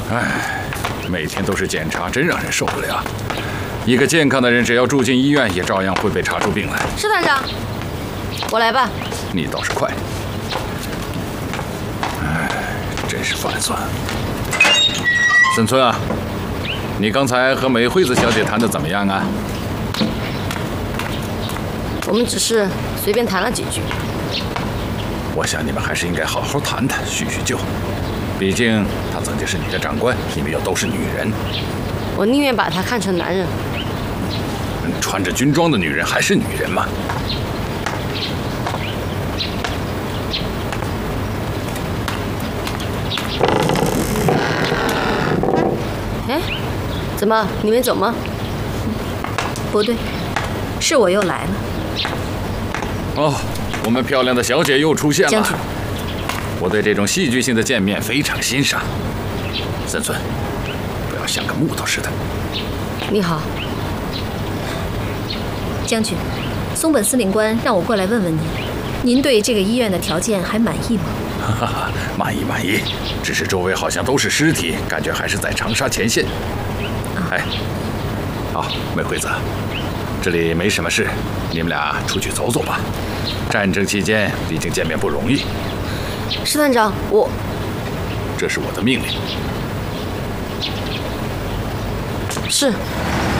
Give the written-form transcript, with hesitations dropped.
唉，每天都是检查，真让人受不了。一个健康的人，只要住进医院，也照样会被查出病来。 是团长，我来吧。 你倒是快。唉，真是烦酸。森村啊，你刚才和美惠子小姐谈的怎么样啊？ 我们只是随便谈了几句。 我想你们还是应该好好谈谈，叙叙旧。毕竟他曾经是你的长官，你们又都是女人。 我宁愿把他看成男人。 穿着军装的女人还是女人吗？ 哎，怎么你没走吗？ 不对，是我又来了。 哦，我们漂亮的小姐又出现了。 将军， 我对这种戏剧性的见面非常欣赏。森村，不要像个木头似的。 你好， 将军，松本司令官让我过来问问您对这个医院的条件还满意吗？ 哈哈，满意满意，只是周围好像都是尸体，感觉还是在长沙前线。哎，好，美惠子，这里没什么事，你们俩出去走走吧。战争期间毕竟见面不容易。 是团长， 这是我的命令。 是。